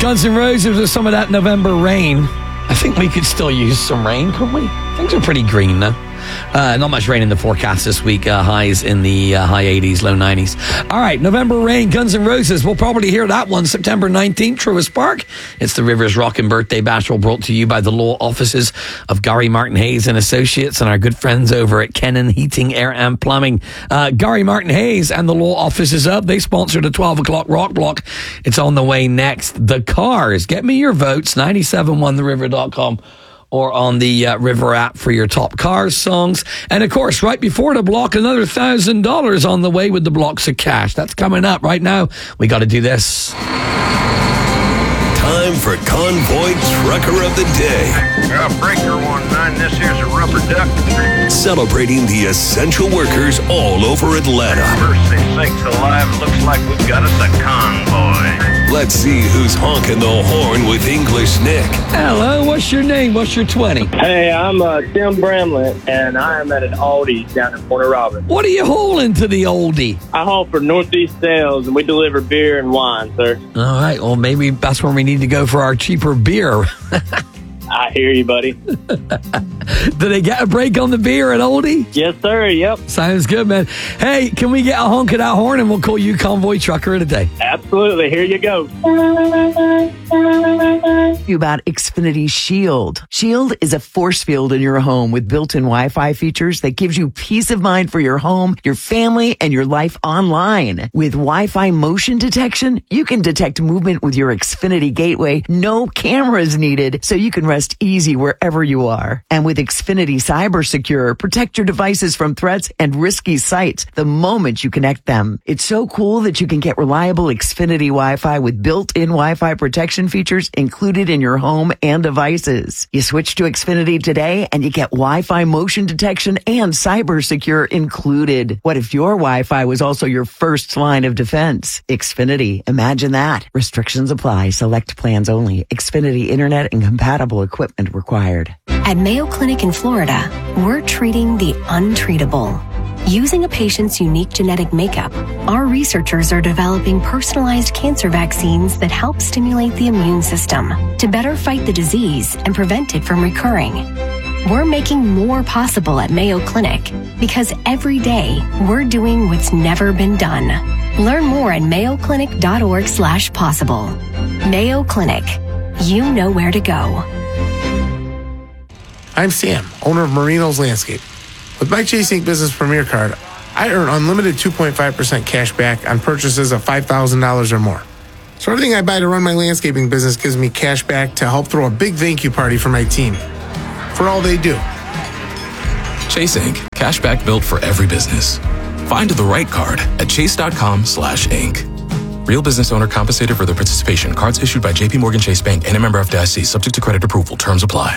Guns N' Roses with some of that November rain. I think we could still use some rain, couldn't we? Things are pretty green now. Not much rain in the forecast this week. Highs in the high 80s, low 90s. All right, November Rain, Guns N' Roses. We'll probably hear that one September 19th, Truist Park. It's the Rivers Rockin' Birthday Bash, brought to you by the law offices of Gary Martin Hayes and Associates and our good friends over at Kennan Heating, Air and Plumbing. Gary Martin Hayes and the law offices of, they sponsored a 12 o'clock rock block. It's on the way next. The Cars. Get me your votes, 971theriver.com. or on the River app for your top Cars songs. And, of course, right before the block, another $1,000 on the way with the blocks of cash. That's coming up right now. We got to do this. Time for Convoy Trucker of the Day. Breaker 19, this here's a rubber duck. Celebrating the essential workers all over Atlanta. Mercy sakes alive, looks like we've got us a convoy. Let's see who's honking the horn with English Nick. Hello, what's your name? What's your 20? Hey, I'm Tim Bramlett, and I am at an Aldi down in Port Roberts. What are you hauling to the oldie? I haul for Northeast Sales, and we deliver beer and wine, sir. All right, well, maybe that's where we need to go for our cheaper beer. I hear you, buddy. Do they get a break on the beer at Oldie? Yes, sir. Yep. Sounds good, man. Hey, can we get a honk of that horn and we'll call you Convoy Trucker of the Day? Absolutely. Here you go. About Xfinity Shield. Shield is a force field in your home with built-in Wi-Fi features that gives you peace of mind for your home, your family, and your life online. With Wi-Fi motion detection, you can detect movement with your Xfinity gateway. No cameras needed, so you can rest easy wherever you are. And with Xfinity Cyber Secure, protect your devices from threats and risky sites the moment you connect them. It's so cool that you can get reliable Xfinity Wi-Fi with built-in Wi-Fi protection features included in your home and devices. You switch to Xfinity today and you get Wi-Fi motion detection and Cyber Secure included. What if your Wi-Fi was also your first line of defense? Xfinity. Imagine that. Restrictions apply. Select plans only. Xfinity Internet and compatible equipment required. At Mayo Clinic in Florida, we're treating the untreatable. Using a patient's unique genetic makeup, our researchers are developing personalized cancer vaccines that help stimulate the immune system to better fight the disease and prevent it from recurring. We're making more possible at Mayo Clinic because every day we're doing what's never been done. Learn more at mayoclinic.org/possible. Mayo Clinic. You know where to go. I'm Sam, owner of Marino's Landscape. With my Chase Ink Business Premier Card, I earn unlimited 2.5% cash back on purchases of $5,000 or more. So everything I buy to run my landscaping business gives me cash back to help throw a big thank you party for my team. For all they do. Chase Ink. Cash back built for every business. Find the right card at chase.com/ink. Real business owner compensated for their participation. Cards issued by JP Morgan Chase Bank and a member FDIC. Subject to credit approval. Terms apply.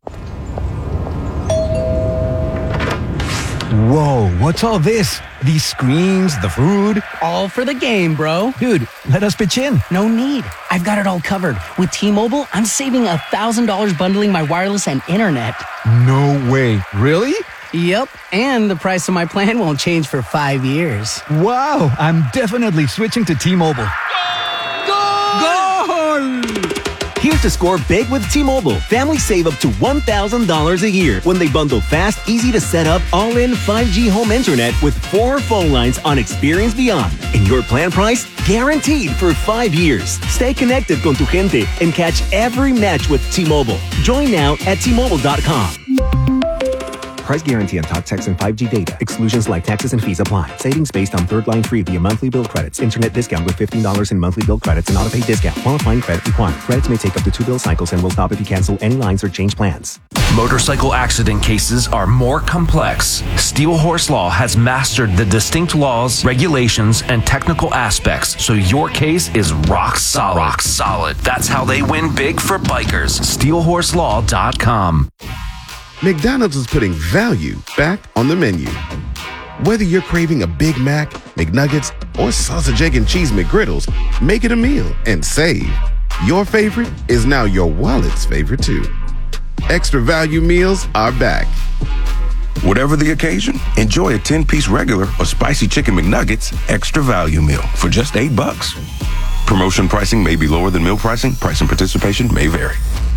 Whoa, what's all this? These screens, the food? All for the game, bro. Dude, let us pitch in. No need. I've got it all covered. With T-Mobile, I'm saving $1,000 bundling my wireless and internet. No way. Really? Yep, and the price of my plan won't change for 5 years. Wow, I'm definitely switching to T-Mobile. Goal! Here's to score big with T-Mobile. Families save up to $1,000 a year when they bundle fast, easy to set up, all-in 5G home internet with 4 phone lines on Experience Beyond. And your plan price? Guaranteed for 5 years. Stay connected con tu gente and catch every match with T-Mobile. Join now at T-Mobile.com. Price guarantee on talk, text, and 5G data. Exclusions like taxes and fees apply. Savings based on third line free via monthly bill credits. Internet discount with $15 in monthly bill credits and auto-pay discount. Qualifying credit required. Credits may take up to 2 bill cycles and will stop if you cancel any lines or change plans. Motorcycle accident cases are more complex. Steel Horse Law has mastered the distinct laws, regulations, and technical aspects, so your case is rock solid. Rock solid. That's how they win big for bikers. SteelHorseLaw.com. McDonald's is putting value back on the menu. Whether you're craving a Big Mac, McNuggets, or sausage, egg, and cheese McGriddles, make it a meal and save. Your favorite is now your wallet's favorite too. Extra value meals are back. Whatever the occasion, enjoy a 10-piece regular or spicy chicken McNuggets extra value meal for just $8. Promotion pricing may be lower than meal pricing. Price and participation may vary.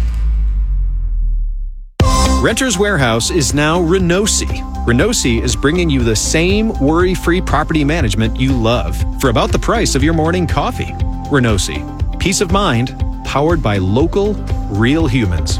Renters Warehouse is now Renosi. Renosi is bringing you the same worry-free property management you love for about the price of your morning coffee. Renosi. Peace of mind, powered by local, real humans.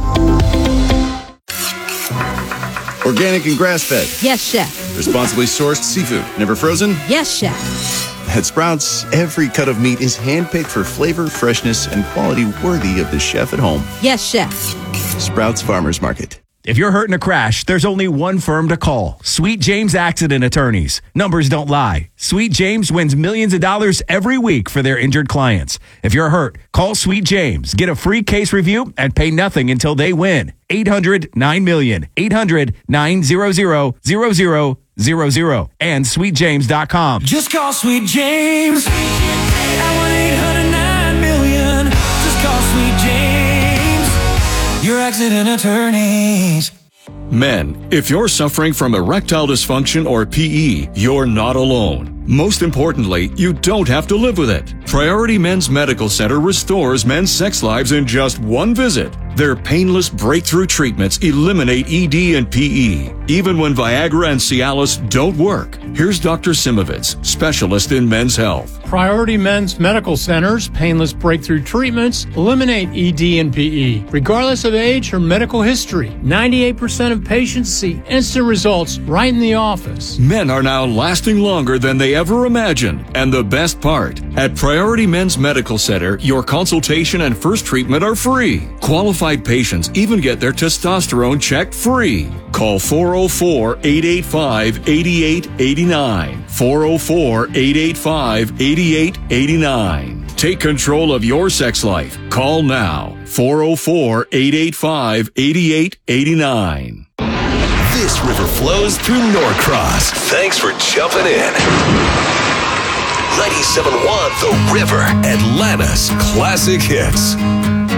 Organic and grass-fed. Yes, chef. Responsibly sourced seafood. Never frozen? Yes, chef. At Sprouts, every cut of meat is handpicked for flavor, freshness, and quality worthy of the chef at home. Yes, chef. Sprouts Farmers Market. If you're hurt in a crash, there's only one firm to call. Sweet James Accident Attorneys. Numbers don't lie. Sweet James wins millions of dollars every week for their injured clients. If you're hurt, call Sweet James. Get a free case review and pay nothing until they win. 800-9-MILLION. 800-900-0000. And sweetjames.com. Just call Sweet James at 1-800-9-MILLION. Just call Sweet James, your accident attorneys. Men, if you're suffering from erectile dysfunction or PE, you're not alone. Most importantly, you don't have to live with it. Priority Men's Medical Center restores men's sex lives in just one visit. Their painless breakthrough treatments eliminate ED and PE, even when Viagra and Cialis don't work. Here's Dr. Simovitz, specialist in men's health. Priority Men's Medical Center's painless breakthrough treatments eliminate ED and PE, regardless of age or medical history. 98% of patients see instant results right in the office. Men are now lasting longer than they ever imagined. And the best part, at Priority Men's Medical Center, your consultation and first treatment are free. Qualified patients even get their testosterone checked free. Call 404-885-8889. 404-885-8889. Take control of your sex life. Call now. 404-885-8889. This river flows through Norcross. Thanks for jumping in. 97.1 The River, Atlanta's classic hits.